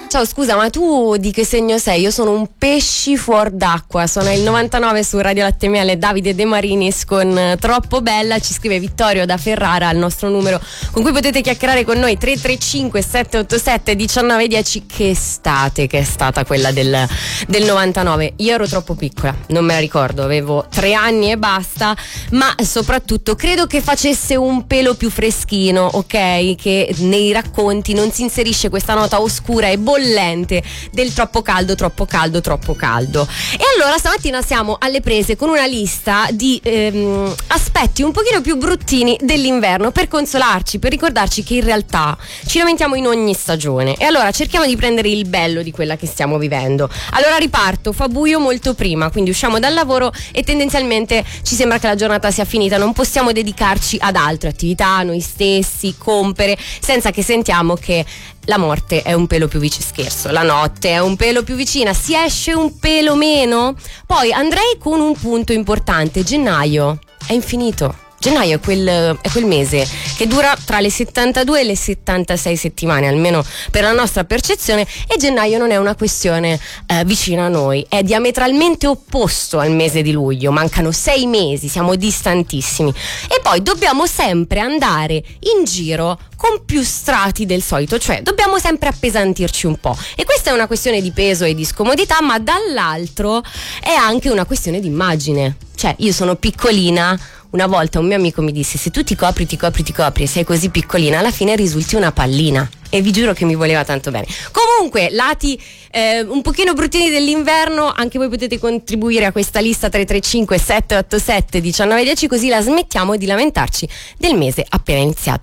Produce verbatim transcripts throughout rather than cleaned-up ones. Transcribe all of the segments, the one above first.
Ciao, scusa, ma tu di che segno sei? Io sono un pesci fuor d'acqua. Sono il novantanove su Radio Latte Miele. Davide De Marinis con eh, Troppo Bella. Ci scrive Vittorio da Ferrara al nostro numero con cui potete chiacchierare con noi, tre tre cinque sette otto sette uno nove uno zero. Che estate che è stata quella del, del novantanove. Io ero troppo piccola, non me la ricordo, avevo tre anni e basta, ma soprattutto credo che facesse un pelo più freschino, ok? Che nei racconti non si inserisce questa nota oscura e bollente del troppo caldo, troppo caldo, troppo caldo. E allora stamattina siamo alle prese con una lista di ehm, aspetti un pochino più bruttini dell'inverno per consolarci, per ricordarci che in realtà ci lamentiamo in ogni stagione. E allora cerchiamo di prendere il bello di quella che stiamo vivendo. Allora riparto, fa buio molto prima, quindi usciamo dal lavoro e tendenzialmente ci sembra che la giornata sia finita, non possiamo dedicarci ad altre attività, noi stessi, compere, senza che sentiamo che la morte è un pelo più vicino, scherzo, la notte è un pelo più vicina, si esce un pelo meno. Poi andrei con un punto importante: gennaio è infinito. Gennaio è quel, è quel mese che dura tra le settantadue e le settantasei settimane, almeno per la nostra percezione, e gennaio non è una questione eh, vicina a noi, è diametralmente opposto al mese di luglio, mancano sei mesi, siamo distantissimi, e poi dobbiamo sempre andare in giro con più strati del solito, cioè dobbiamo sempre appesantirci un po', e questa è una questione di peso e di scomodità, ma dall'altro è anche una questione di immagine. Cioè, io sono piccolina. Una volta un mio amico mi disse: se tu ti copri, ti copri, ti copri e sei così piccolina, alla fine risulti una pallina. E vi giuro che mi voleva tanto bene. Comunque, lati eh, un pochino bruttini dell'inverno, anche voi potete contribuire a questa lista tre tre cinque sette otto sette uno nove uno zero, così la smettiamo di lamentarci del mese appena iniziato.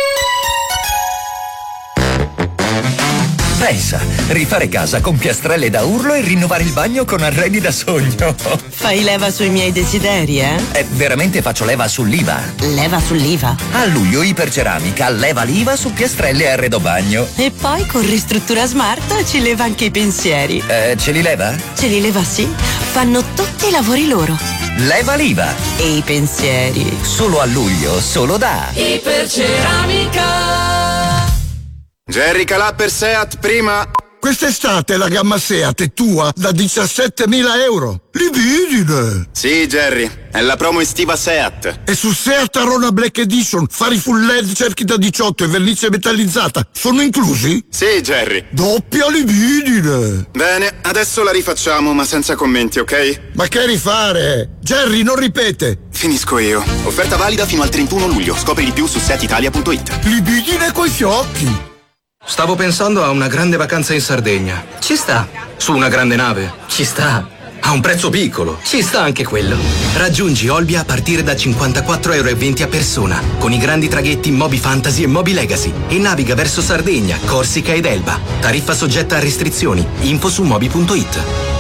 Pensa, rifare casa con piastrelle da urlo e rinnovare il bagno con arredi da sogno. Fai leva sui miei desideri, eh? Eh, veramente faccio leva sull'I V A. Leva sull'I V A? A luglio Iperceramica leva l'I V A su piastrelle e arredo bagno. E poi con Ristruttura Smart ci leva anche i pensieri. Eh, ce li leva? Ce li leva, sì. Fanno tutti i lavori loro. Leva l'I V A. E i pensieri. Solo a luglio, solo da Iperceramica. Jerry Calà per Seat prima. Quest'estate la gamma Seat è tua da diciassettemila euro. Libidine! Sì, Jerry, è la promo estiva Seat. E su Seat Arona Black Edition, fari full L E D, cerchi da diciotto e vernice metallizzata sono inclusi? Sì, Jerry. Doppia libidine! Bene, adesso la rifacciamo, ma senza commenti, ok? Ma che rifare? Jerry, non ripete! Finisco io. Offerta valida fino al trentuno luglio. Scopri di più su seat italia punto it. Libidine coi fiocchi! Stavo pensando a una grande vacanza in Sardegna. Ci sta. Su una grande nave. Ci sta. A un prezzo piccolo. Ci sta anche quello. Raggiungi Olbia a partire da cinquantaquattro euro e venti a persona, con i grandi traghetti Moby Fantasy e Moby Legacy, e naviga verso Sardegna, Corsica ed Elba. Tariffa soggetta a restrizioni. Info su moby punto it.